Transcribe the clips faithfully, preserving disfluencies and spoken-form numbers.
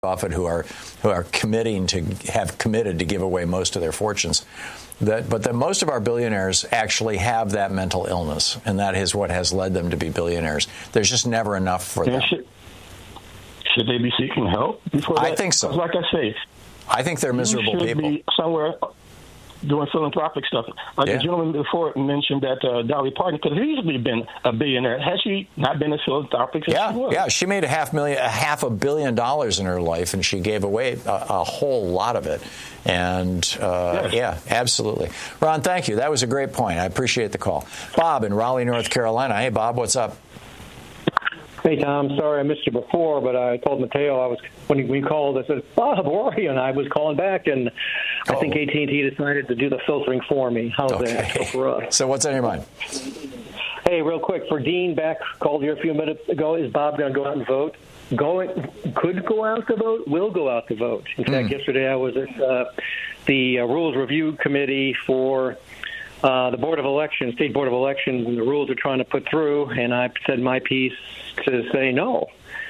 Buffett who are who are committing to have committed to give away most of their fortunes. That, but that most of our billionaires actually have that mental illness, and that is what has led them to be billionaires. There's just never enough for them. Should, should they be seeking help before that? I think so. Like I say, I think they're miserable you should people. Be somewhere doing philanthropic stuff. Like yeah. the gentleman before mentioned that uh, Dolly Parton could have easily been a billionaire. Has she not been a philanthropic? Yeah, she was? yeah. She made a half million, a half a billion dollars in her life, and she gave away a, a whole lot of it. And uh, yes. yeah, absolutely. Ron, thank you. That was a great point. I appreciate the call. Bob in Raleigh, North Carolina. Hey, Bob, what's up? Hey, Tom. Sorry I missed you before, but I told Mateo I was when we called. I said, "Bob, where are you?" And I was calling back, and I oh. think A T and T decided to do the filtering for me. How's okay. that so for us? So what's on your mind? Hey, real quick, for Dean Beck, called here a few minutes ago. Is Bob going to go out and vote? Going could go out to vote. Will go out to vote. In fact, mm. yesterday I was at uh, the uh, Rules Review Committee for. Uh, the Board of Elections, State Board of Elections, and the rules are trying to put through, and I said my piece to say no.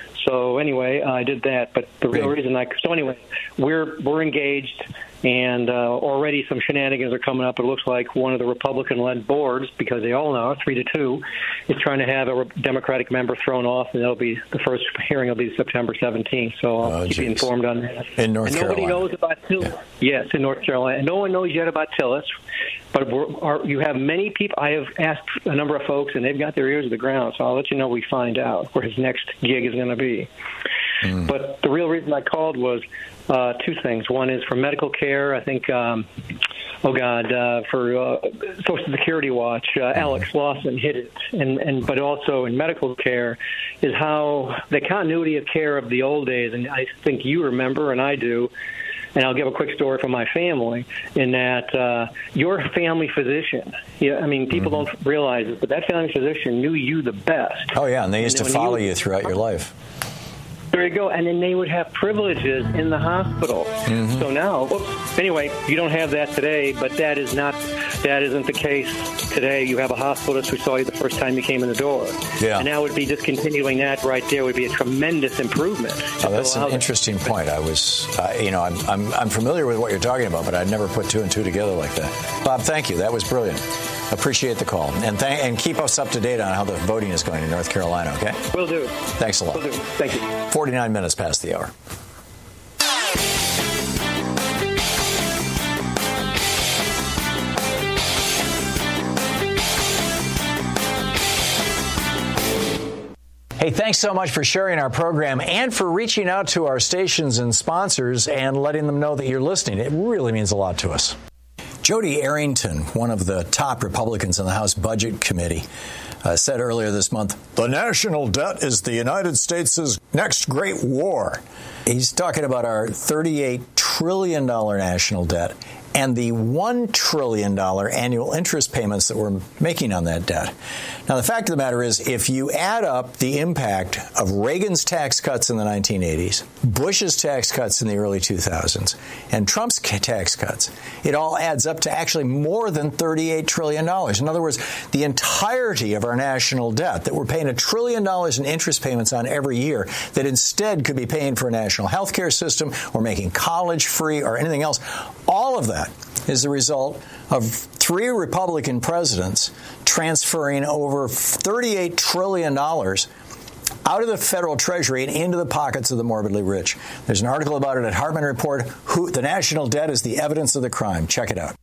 So anyway, I did that. But the real reason I so anyway, we're we're engaged, and uh, already some shenanigans are coming up. It looks like one of the Republican-led boards, because they all know three to two, is trying to have a Democratic member thrown off, and that'll be the first hearing will be September seventeenth. So I'll oh, keep geez. you informed on that. In North and Carolina. Nobody knows about Tillis. Yeah. Yes, in North Carolina. And no one knows yet about Tillis. But we're, are, you have many people. I have asked a number of folks, and they've got their ears to the ground. So I'll let you know we find out where his next gig is going to be. Mm. But the real reason I called was uh, two things. One is for medical care. I think, um, oh God, uh, for uh, Social Security Watch, uh, mm. Alex Lawson hit it. And, and but also in medical care is how the continuity of care of the old days. And I think you remember, and I do. And I'll give a quick story from my family in that uh, your family physician, yeah, I mean, people mm-hmm. don't realize it, but that family physician knew you the best. Oh, yeah, and they used and to follow you, you throughout your life. There you go. And then they would have privileges in the hospital. Mm-hmm. So now, whoops, anyway, you don't have that today, but that is not, that isn't the case today. You have a hospitalist who saw you the first time you came in the door. Yeah. And now would be discontinuing that right there would be a tremendous improvement. Oh, that's an interesting that. point. I was, uh, you know, I'm, I'm, I'm familiar with what you're talking about, but I'd never put two and two together like that. Bob, thank you. That was brilliant. Appreciate the call. And th- and keep us up to date on how the voting is going in North Carolina, okay? Will do. Thanks a lot. Will do. Thank you. forty-nine minutes past the hour. Hey, thanks so much for sharing our program and for reaching out to our stations and sponsors and letting them know that you're listening. It really means a lot to us. Jody Arrington, one of the top Republicans in the House Budget Committee, uh, said earlier this month, the national debt is the United States' next great war. He's talking about our thirty-eight trillion dollars national debt and the one trillion dollars annual interest payments that we're making on that debt. Now, the fact of the matter is, if you add up the impact of Reagan's tax cuts in the nineteen eighties, Bush's tax cuts in the early two thousands, and Trump's tax cuts, it all adds up to actually more than thirty-eight trillion dollars. In other words, the entirety of our national debt that we're paying a trillion dollars in interest payments on every year that instead could be paying for a national health care system or making college free or anything else, all of that is the result of three Republican presidents transferring over thirty-eight trillion dollars out of the federal treasury and into the pockets of the morbidly rich. There's an article about it at Hartman Report. Who, the national debt is the evidence of the crime. Check it out.